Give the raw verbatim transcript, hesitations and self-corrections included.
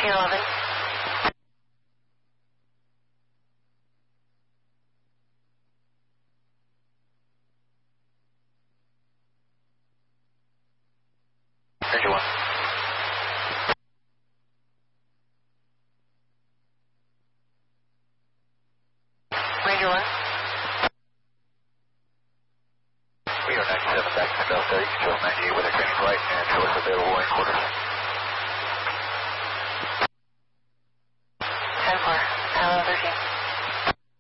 nineteen eleven. Ranger one. Ranger one. We are ninety-seven back to Delta, you can show ninety-eight with a training flight and show us available in quarters.